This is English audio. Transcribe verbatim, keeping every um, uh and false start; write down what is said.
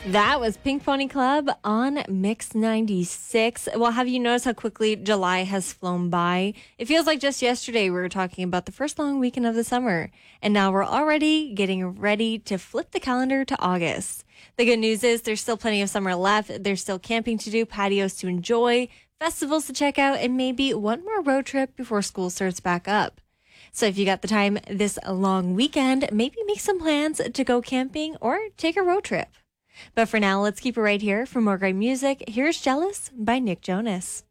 That was Pink Pony Club on Mix ninety-six. Well, have you noticed how quickly July has flown by? It feels like just yesterday we were talking about the first long weekend of the summer, and now we're already getting ready to flip the calendar to August. The good news is there's still plenty of summer left. There's still camping to do, patios to enjoy, festivals to check out, and maybe one more road trip before school starts back up. So if you got the time this long weekend, maybe make some plans to go camping or take a road trip. But for now, let's keep it right here. For more great music, here's Jealous by Nick Jonas.